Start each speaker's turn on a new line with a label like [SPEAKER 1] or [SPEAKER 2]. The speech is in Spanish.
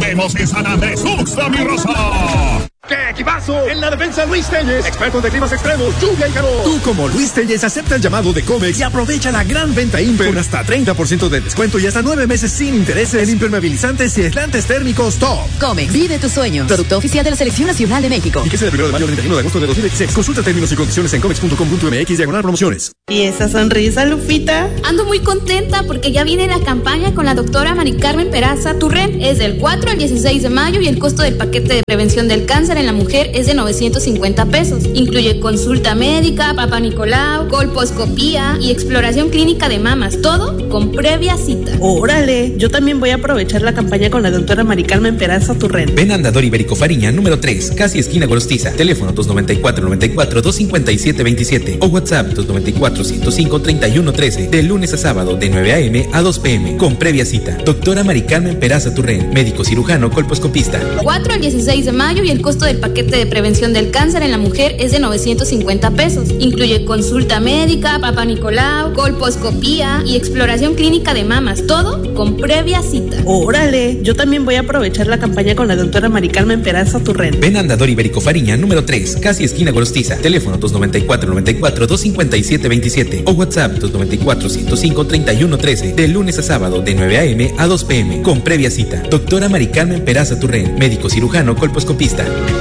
[SPEAKER 1] volvemos en San Andrés, Tuxtla, mi Rosa.
[SPEAKER 2] ¡Qué equipazo! En la defensa Luis Telles, expertos de climas extremos, lluvia y calor. Tú como Luis Telles acepta el llamado de Comex y aprovecha la gran venta Imper con hasta 30% de descuento y hasta 9 meses sin intereses en impermeabilizantes y aislantes térmicos top.
[SPEAKER 3] Comex, vive tus sueños. Producto oficial de la Selección Nacional de México.
[SPEAKER 2] Y que sea del 1 de mayo al 31 de agosto de 2016. Consulta términos y condiciones en comex.com.mx/promociones.
[SPEAKER 4] ¿Y esa sonrisa, Lupita?
[SPEAKER 5] Ando muy contenta porque ya viene la campaña con la doctora Mari Carmen Peraza Turren. Es del 4 al 16 de mayo y el costo del paquete de prevención del cáncer en la mujer es de 950 pesos. Incluye consulta médica, Papa Nicolau, colposcopía y exploración clínica de mamas. Todo con previa cita.
[SPEAKER 4] ¡Órale! Yo también voy a aprovechar la campaña con la doctora Mari Carmen Peraza Turren.
[SPEAKER 6] Ven a Andador Ibérico Fariña, número 3, casi esquina Gorostiza. Teléfono 294-94-257-27 o WhatsApp 294-105-3113. De lunes a sábado de 9 a.m. a 2 p.m. con previa cita. Doctora Mari Carmen Peraza Turren, médico cirujano colposcopista.
[SPEAKER 5] 4 al 16 de mayo y el costo del paquete de prevención del cáncer en la mujer es de 950 pesos. Incluye consulta médica, Papa Nicolau, colposcopía y exploración clínica de mamas. Todo con previa cita.
[SPEAKER 4] ¡Órale! Yo también voy a aprovechar la campaña con la doctora Mari Carmen Peraza Turren.
[SPEAKER 6] Ven a Andador Ibérico Fariña, número 3, casi esquina Gorostiza. Teléfono 294-94-257-27 o WhatsApp 294-105-3113. De lunes a sábado de 9 a.m. a 2 p.m. con previa cita. Doctora Mari Carmen Peraza Turren, médico cirujano colposcopista.